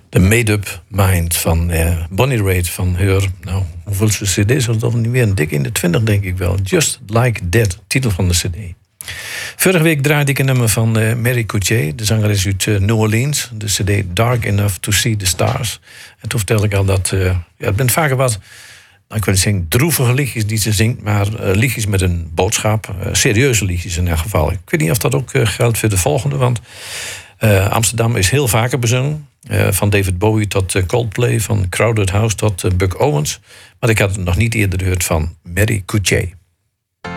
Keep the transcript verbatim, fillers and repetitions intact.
De Made-up Mind van uh, Bonnie Raitt van haar... Nou, hoeveelste cd is dat niet weer? Een dik in de twintig, denk ik wel. Just Like That, titel van de cd. Vorige week draaide ik een nummer van uh, Mary Couture, de zangeres uit uh, New Orleans. De cd Dark Enough to See the Stars. En toen vertelde ik al dat... Uh, ja, het bent vaker wat... Nou, ik wil niet zeggen droevige liedjes die ze zingt... maar uh, liedjes met een boodschap. Uh, serieuze liedjes in elk geval. Ik weet niet of dat ook uh, geldt voor de volgende... want uh, Amsterdam is heel vaker bezongen. Uh, van David Bowie tot uh, Coldplay, van Crowded House tot uh, Buck Owens. Maar ik had het nog niet eerder gehoord van Mary Couture.